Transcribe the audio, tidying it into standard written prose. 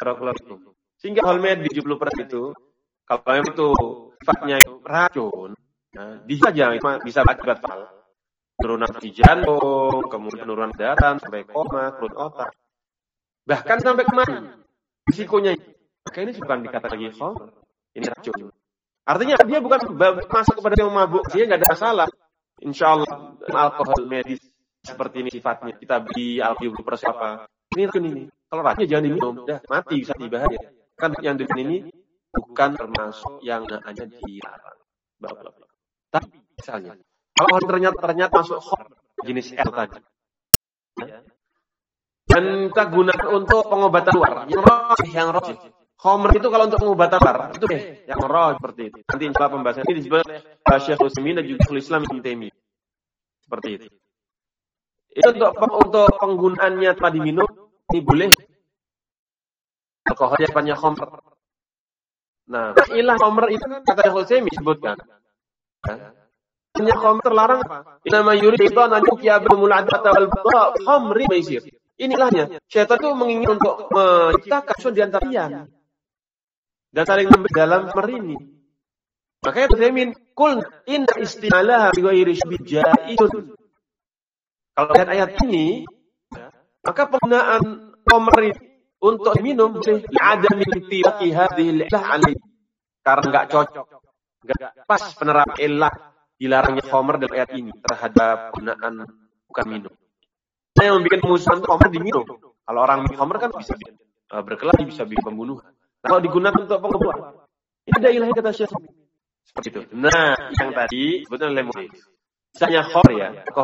hidroklor itu. Sehingga holmed di 70% itu, kalau memang itu sifatnya itu racun, bisa aja bisa akibat fatal. Penurunan fungsi jantung, kemudian penurunan darah, sampai koma, kerut otak. Bahkan sampai kemana? Risikonya. Maka ini bukan dikatakan lagi khamr, ini racun. Artinya dia bukan masuk kepada yang mabuk, dia nggak ada masalah. Insya Allah alkohol medis seperti ini sifatnya. Kita beli alkohol persen apa? Ini racun ini. Kalau racunnya jangan diminum, dah mati bisa bahaya. Kan yang di ini bukan termasuk yang hanya dilarang. Tapi misalnya, kalau ternyata masuk khamr jenis L tadi, dan kita gunakan untuk pengobatan luar, yang rojih. Khamr itu kalau untuk pengobatan luar, itu yang rojih seperti itu. Nanti insya Allah pembahasan ini disebut Syekh Utsaimin dan juga Islam Ibnu Taimiyah. Seperti itu. Itu untuk penggunaannya tanpa diminum, ini boleh. Alkohol sifatnya khamr. Nah, ilah khamr itu kata Syekh Utsaimin disebutkan. Hanya khamr terlarang apa? Inama yuridu an yuqiyabul adata wal bagha khamri maisir. Inilahnya, syaitan itu menginginkan untuk menciptakan sesuatu di antara kalian dan saling memberi dalam merini. Makanya Utsaimin kul inna istimalaha bi ghairi jaizun. Kalau lihat ayat ini, maka penggunaan khamr untuk minum boleh ada mintiqi hadhil ilah alaihi. Karena enggak cocok, enggak pas penerapan ilah dilarangnya khamr dalam ayat ini terhadap penggunaan bukan minum. Yang membuat musuhan itu khamr diminum. Kalau orang minum khamr kan bisa berkelahi, bisa bikin pembunuhan. Kalau digunakan untuk pengobatan, ini ada ilahnya kata Syekh. Seperti itu. Nah, yang tadi sebetulnya lemon. Misalnya khamr ya,